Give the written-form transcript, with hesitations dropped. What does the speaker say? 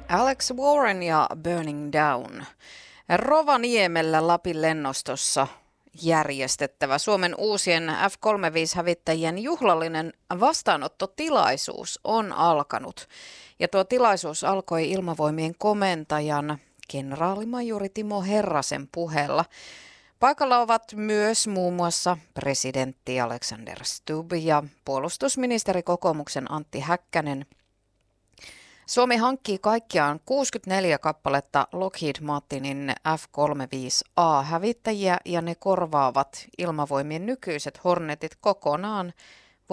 Alex Warren ja Burning Down. Rovaniemellä Lapin lennostossa järjestettävä Suomen uusien F-35-hävittäjien juhlallinen vastaanottotilaisuus on alkanut. Ja tuo tilaisuus alkoi Ilmavoimien komentajan kenraalimajuri Timo Herrasen puheella. Paikalla ovat myös muun muassa presidentti Alexander Stubb ja puolustusministeri kokoomuksen Antti Häkkänen. Suomi hankkii kaikkiaan 64 kappaletta Lockheed Martinin F-35A-hävittäjiä ja ne korvaavat Ilmavoimien nykyiset Hornetit kokonaan